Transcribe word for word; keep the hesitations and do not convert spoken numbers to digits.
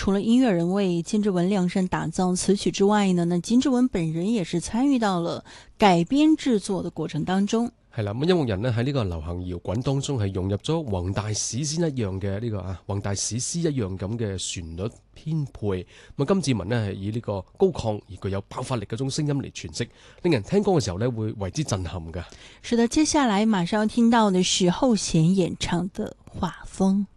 除了音乐人為金志文量身打造詞曲之外呢，那金志文本人也是參與到了改編製作的過程當中。 係啦，咁音樂人呢喺呢個流行搖滾當中係融入咗宏大史詩一樣嘅呢個啊宏大史詩一樣咁嘅旋律編配。咁金志文呢係以呢個高亢而具有爆發力嗰種聲音嚟詮釋，令人聽歌嘅時候呢會為之震撼㗎。 是的，接下來馬上要聽到的是後弦演唱的畫風。